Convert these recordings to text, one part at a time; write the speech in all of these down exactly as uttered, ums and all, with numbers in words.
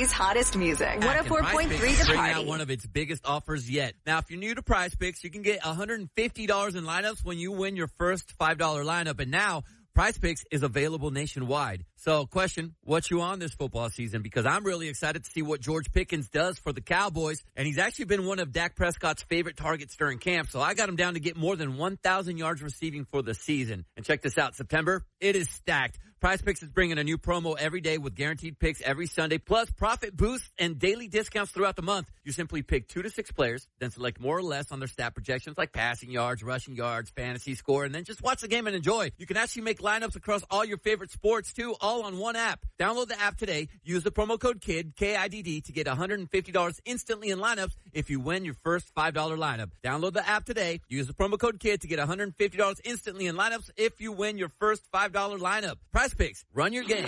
City's hottest music. one oh four point three The Bring Party. out one of its biggest offers yet. Now, if you're new to Prize Picks, you can get one hundred fifty dollars in lineups when you win your first five dollar lineup. And now, Prize Picks is available nationwide. So, question, what you on this football season? Because I'm really excited to see what George Pickens does for the Cowboys. And he's actually been one of Dak Prescott's favorite targets during camp. So I got him down to get more than one thousand yards receiving for the season. And check this out, September, it is stacked. Prize Picks is bringing a new promo every day with guaranteed picks every Sunday, plus profit boosts and daily discounts throughout the month. You simply pick two to six players, then select more or less on their stat projections like passing yards, rushing yards, fantasy score, and then just watch the game and enjoy. You can actually make lineups across all your favorite sports too, all on one app. Download the app today. Use the promo code KIDD, K I D D, to get one hundred fifty dollars instantly in lineups if you win your first five dollar lineup. Download the app today. Use the promo code KIDD to get one hundred fifty dollars instantly in lineups if you win your first five dollar lineup. Prize Picks. Run your game.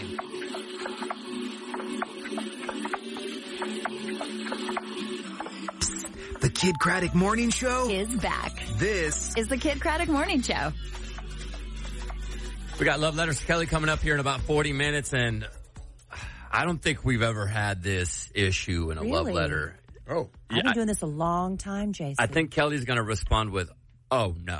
The Kid Craddock Morning Show Is back. This Is the Kid Craddock Morning Show. We got Love Letters to Kelly coming up here in about forty minutes, and I don't think we've ever had this issue in a Really? love letter. Oh. I've Yeah, been I, doing this a long time, Jason. I think Kelly's going to respond with, oh, no.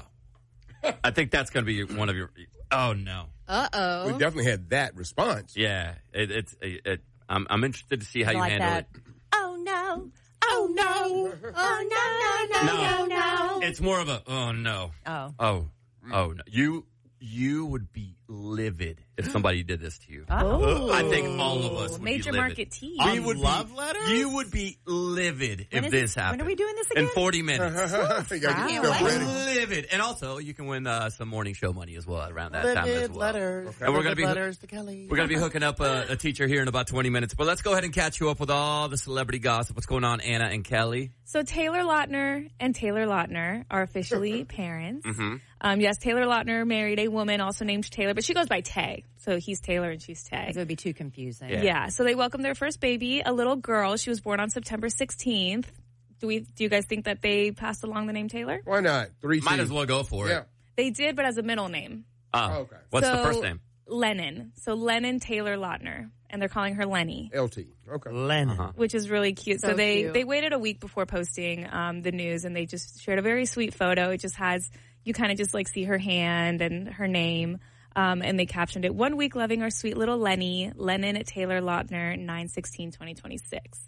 I think that's going to be one of your, oh, no. Uh-oh. We definitely had that response. Yeah, it, it's, it, it, I'm, I'm interested to see how I you like handle that. it. Oh, no. Oh, no. Oh, no, no, no, no, no. It's more of a, oh, no. Oh. Oh, oh, no. You, you would be livid if somebody did this to you. Oh. I think all of us would Major be livid. market tea. We On would love be, letters? You would be livid When if is this it- when happened. are we doing this again? In forty minutes. You gotta get yourself ready. Livid. And also, you can win uh, some morning show money as well around that time as well. letters. And we're gonna be letters to Kelly. We're going to be hooking up a, a teacher here in about twenty minutes. But let's go ahead and catch you up with all the celebrity gossip. What's going on, Anna and Kelly? So Taylor Lautner and Taylor Lautner are officially parents. Mm-hmm. Um, yes, Taylor Lautner married a woman also named Taylor, but she goes by Tay. So he's Taylor and she's Tay. It would be too confusing. Yeah. Yeah. So they welcomed their first baby, a little girl. She was born on September sixteenth. Do we? Do you guys think that they passed along the name Taylor? Why not? Three Might T's. as well go for Yeah. it. They did, but as a middle name. Oh, Okay. What's So, the first name? Lennon. So Lennon Taylor Lautner, and they're calling her Lenny, L T. Okay. Lennon. Uh-huh. which is really cute. So, So they cute. they waited a week before posting um, the news, and they just shared a very sweet photo. It just has you kind of just like see her hand and her name. Um, and they captioned it, one week loving our sweet little Lenny, Lennon at Taylor Lautner, nine sixteen twenty twenty-six.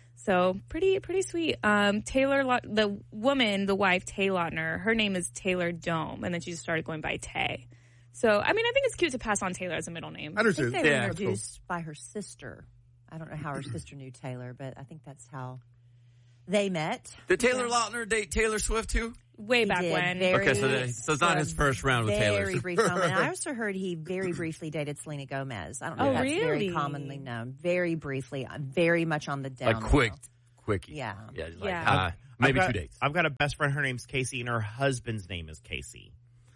So pretty, pretty sweet. Um, Taylor, La- the woman, the wife, Tay Lautner, her name is Taylor Dome. And then she just started going by Tay. So, I mean, I think it's cute to pass on Taylor as a middle name. I do I think too. they were Yeah. introduced by her sister. I don't know how her sister knew Taylor, but I think that's how they met. Did Taylor Lautner date Taylor Swift too? Way He back did when. very- Okay, so, that, so it's not his first round with Taylor. Very brief moment. And I also heard he very briefly dated Selena Gomez. I don't know Oh, if that's very really? commonly known. Very briefly, uh, very much on the down. Like quick, low. quickie. Yeah. Yeah, just like, Yeah. uh, maybe I've got, two dates. I've got a best friend. Her name's Casey, and her husband's name is Casey.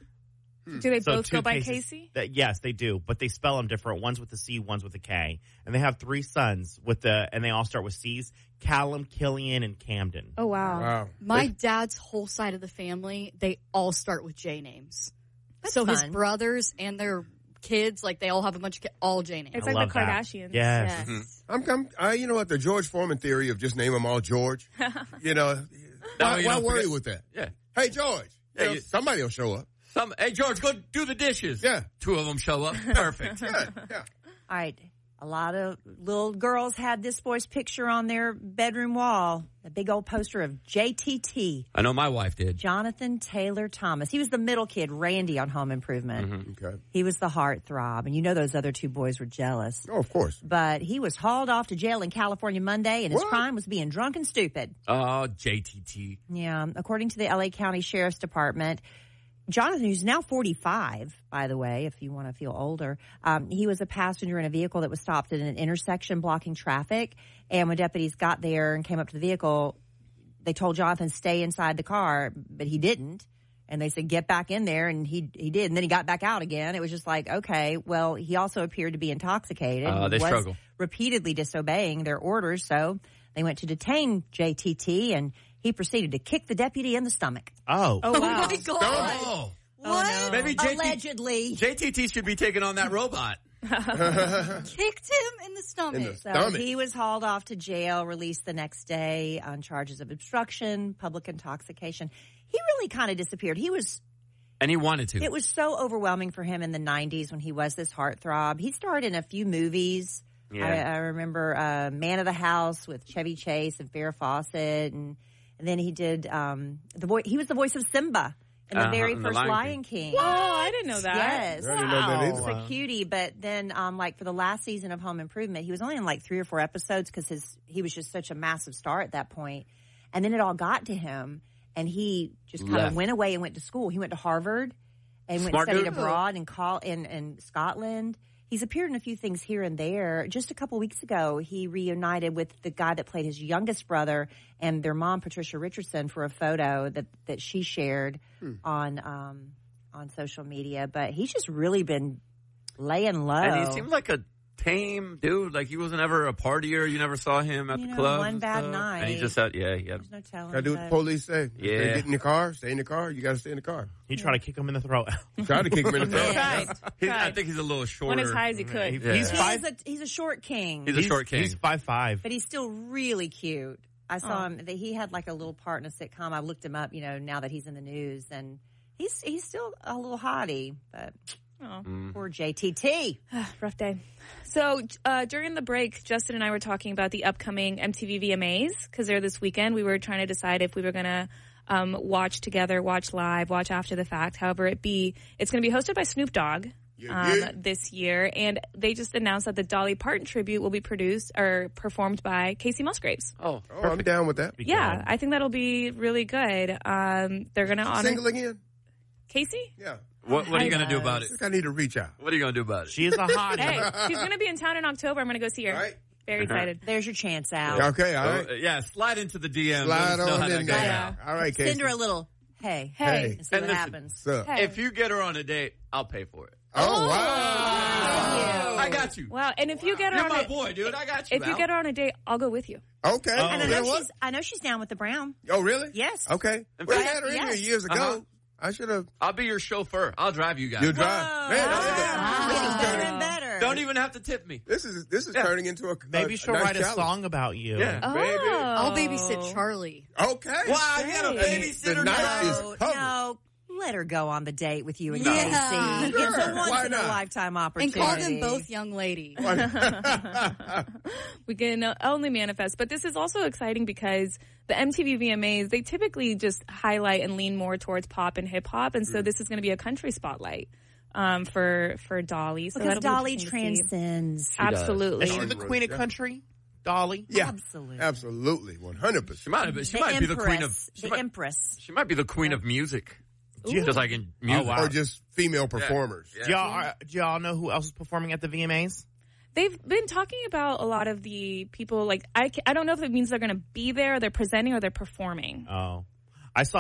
Do they So both two go by cases- Casey? That, yes, they do, but they spell them different. One's with a C, one's with a K, and they have three sons with the, and they all start with C's: Callum, Killian, and Camden. Oh, wow. Wow. My dad's whole side of the family, they all start with J names. That's so his fun. brothers and their kids, like they all have a bunch of ki- all J names. It's I like the love that. Kardashians. Yes. Yes. I'm, I'm I, you know what? The George Foreman theory of just name them all George. You know, way why, you why don't worry forget- with that? Yeah. Hey, George. Yeah, You know, you- somebody will show up. Some, hey, George, go do the dishes. Yeah. Two of them show up. Perfect. Yeah, yeah. All right. A lot of little girls had this boy's picture on their bedroom wall. A big old poster of J T T, I know my wife did. Jonathan Taylor Thomas. He was the middle kid, Randy on Home Improvement. Okay. He was the heartthrob. And you know those other two boys were jealous. Oh, of course. But he was hauled off to jail in California Monday, and his What? crime was being drunk and stupid. Oh, J T T. Yeah. According to the L A County Sheriff's Department, Jonathan, who's now forty-five, by the way, if you want to feel older, um, he was a passenger in a vehicle that was stopped at an intersection blocking traffic. And when deputies got there and came up to the vehicle, they told Jonathan stay inside the car, but he didn't. And they said, get back in there. And he he did. And then he got back out again. It was just like, okay, well, he also appeared to be intoxicated. Uh, they was struggle. repeatedly disobeying their orders. So they went to detain J T T, and he proceeded to kick the deputy in the stomach. Oh. Oh, wow. my God. Oh. What? Maybe J T T Allegedly. J T T should be taking on that robot. Kicked him in the stomach. In the So stomach. he was hauled off to jail, released the next day on charges of obstruction, public intoxication. He really kind of disappeared. He was, And he wanted to. it was so overwhelming for him in the nineties when he was this heartthrob. He starred in a few movies. Yeah. I, I remember uh, Man of the House with Chevy Chase and Farrah Fawcett, and, and then he did um, the voice. He was the voice of Simba in the Uh-huh, very in The first Lion Lion King. Oh, I didn't know that. Yes. I didn't know that It's either. a cutie, but then, um, like for the last season of Home Improvement, he was only in like three or four episodes because his he was just such a massive star at that point. And then it all got to him, and he just kind Left. of went away and went to school. He went to Harvard and went Smart and studied dude. abroad in call in, in Scotland. He's appeared in a few things here and there. Just a couple weeks ago, he reunited with the guy that played his youngest brother and their mom, Patricia Richardson, for a photo that, that she shared Hmm. on um, on social media. But he's just really been laying low. And he seemed like a tame dude. Like he wasn't ever a partier. You never saw him at You the know, club. one bad night. And he just had, yeah, he had. There's no telling. Gotta do what the but- police say. Yeah. If they get in the car, stay in the car. You gotta stay in the car. He tried to kick him in the throat. Try to kick him in the throat. Yeah. Tried. He, I Tried. think he's a little shorter. Went as high as he could. He- Yeah. He's He's five. a, he's a short king, He's a short king. He's five five. but he's still really cute. I saw Oh. him. That he had like a little part in a sitcom. I looked him up, you know, now that he's in the news, and he's he's still a little hottie. But Oh. poor J T T. Rough day. So uh, during the break, Justin and I were talking about the upcoming M T V V M As because they're this weekend. We were trying to decide if we were going to um, watch together, watch live, watch after the fact. However it be, it's going to be hosted by Snoop Dogg Yeah, um, yeah. this year, and they just announced that the Dolly Parton tribute will be produced or performed by Casey Musgraves. Oh, Oh, I'm down with that. Yeah, I think that'll be really good. Um, they're going to honor Single again? Casey. Yeah. what, what are you I going to do know. about I it? think I need to reach out. What are you going to do about it? She is a hottie. Hey, she's going to be in town in October. I'm going to go see her. All right. Very excited. There's your chance out. Okay, all Oh, right. uh, yeah, slide into the D M. Slide Let us know on how that in goes. there. Yeah. All right, Casey. Send her a little hey, Hey. and see And what listen, happens. What's up? Hey. If you get her on a date, I'll pay for it. Oh, wow. I got you. Wow, and if you get her You're on my a, boy, dude. I got you. if you Al. get her on a date, I'll go with you. Okay. Oh. And I You know know what? she's I know she's down with the Brown. Oh, really? Yes. Okay. In We fact, had her in yes. here years ago. Uh-huh. I should have. I'll be your chauffeur. I'll drive you guys. You drive. Whoa. Man, Wow. this, is, Getting this, better is and better. Don't even have to tip me. this is this is Yeah. turning into a Maybe a, she'll nice write a challenge. song about you. Yeah. Oh, Baby. I'll babysit Charlie. Okay. Wow, you got a Great. babysitter The night now. is No, covered. no, let her go on the date with you and No. Casey. Yeah. It's a Sure. once Why in a not? lifetime And opportunity. call them both young lady. we can uh, only manifest. But this is also exciting because the M T V V M As, they typically just highlight and lean more towards pop and hip hop. And so this is going to be a country spotlight um, for for Dolly. So Because that'll be Dolly interesting to see. transcends. Absolutely. Is she the queen of country? Dolly? Yeah. Absolutely. Absolutely. one hundred She percent. might, have, she the might be Empress. the queen of. She the might, Empress. she might be the queen of music. Ooh. Just like in music. Oh, wow. Or just female performers. Yeah. Do y'all, are, do y'all know who else is performing at the V M As? They've been talking about a lot of the people, like, I, ca- I don't know if it means they're going to be there, they're presenting, or they're performing. Oh.